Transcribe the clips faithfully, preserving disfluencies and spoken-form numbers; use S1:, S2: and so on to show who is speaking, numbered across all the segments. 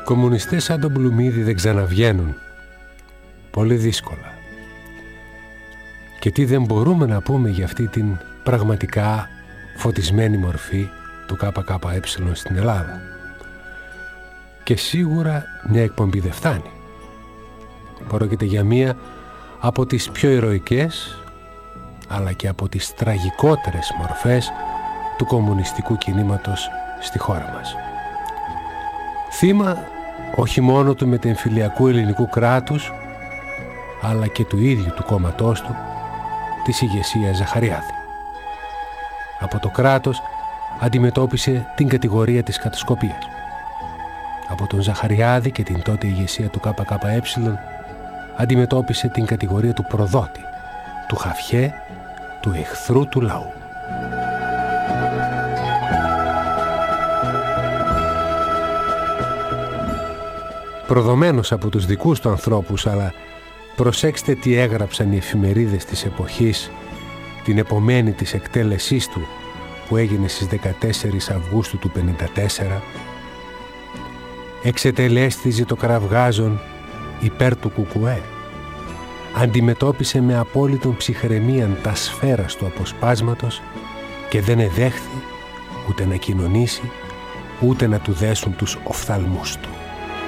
S1: Κομμουνιστές σαν τον Πλουμίδη δεν ξαναβγαίνουν. Πολύ δύσκολα. Και τι δεν μπορούμε να πούμε για αυτή την πραγματικά φωτισμένη μορφή του ΚΚΕ στην Ελλάδα. Και σίγουρα μια εκπομπή δεν φτάνει. Πρόκειται για μία από τις πιο ηρωικές αλλά και από τις τραγικότερες μορφές του κομμουνιστικού κινήματος στη χώρα μας. Θύμα όχι μόνο του μετεμφυλιακού ελληνικού κράτους αλλά και του ίδιου του κόμματός του, της ηγεσίας Ζαχαριάδη. Από το κράτος αντιμετώπισε την κατηγορία της κατασκοπίας. Από τον Ζαχαριάδη και την τότε ηγεσία του ΚΚΕ αντιμετώπισε την κατηγορία του προδότη, του χαφιέ, του εχθρού του λαού. Προδομένος από τους δικούς του ανθρώπους, αλλά προσέξτε τι έγραψαν οι εφημερίδες της εποχής την επομένη της εκτέλεσής του που έγινε στις δεκατέσσερις Αυγούστου του πενήντα τέσσερα. Εξετελέστιζε το κραυγάζον υπέρ του Κουκουέ. Αντιμετώπισε με απόλυτον ψυχραιμίαν τα σφαίρας του αποσπάσματος και δεν εδέχθη ούτε να κοινωνήσει, ούτε να του δέσουν τους οφθαλμούς του.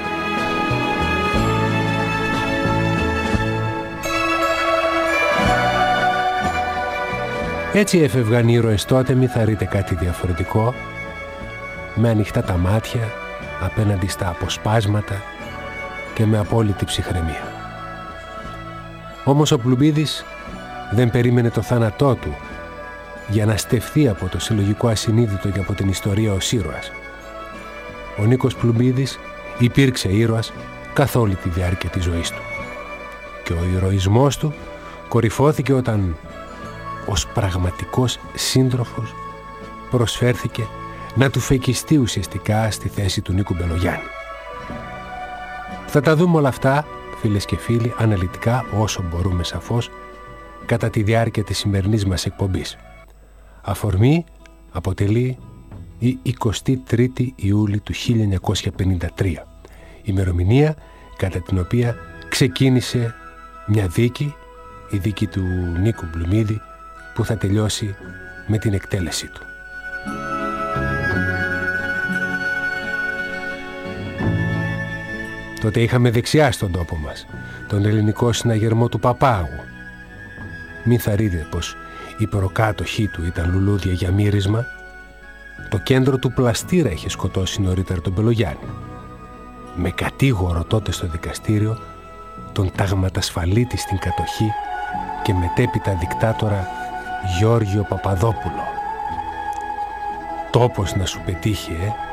S1: Έτσι έφευγαν οι ήρωες τότε, μη θα ρείτε κάτι διαφορετικό, με ανοιχτά τα μάτια απέναντι στα αποσπάσματα και με απόλυτη ψυχραιμία. Όμως ο Πλουμπίδης δεν περίμενε το θάνατό του για να στεφθεί από το συλλογικό ασυνείδητο και από την ιστορία ως ήρωας. Ο Νίκος Πλουμπίδης υπήρξε ήρωας καθ' όλη τη διάρκεια της ζωής του. Και ο ηρωισμός του κορυφώθηκε όταν ως πραγματικός σύντροφος προσφέρθηκε να του φεκιστεί ουσιαστικά στη θέση του Νίκου Μπελογιάννη. Θα τα δούμε όλα αυτά, φίλες και φίλοι, αναλυτικά όσο μπορούμε σαφώς, κατά τη διάρκεια της σημερινής μας εκπομπής. Αφορμή αποτελεί η εικοστή τρίτη Ιούλη του χίλια εννιακόσια πενήντα τρία, ημερομηνία κατά την οποία ξεκίνησε μια δίκη, η δίκη του Νίκου Πλουμίδη, που θα τελειώσει με την εκτέλεσή του. Τότε είχαμε δεξιά στον τόπο μας τον ελληνικό συναγερμό του Παπάγου. Μην θα ρείτε πως η προκάτοχή του ήταν λουλούδια για μύρισμα. Το κέντρο του Πλαστήρα είχε σκοτώσει νωρίτερα τον Μπελογιάννη, με κατήγορο τότε στο δικαστήριο τον ταγματασφαλίτη στην κατοχή και μετέπειτα δικτάτορα Γιώργιο Παπαδόπουλο. Τόπος να σου πετύχει, ε!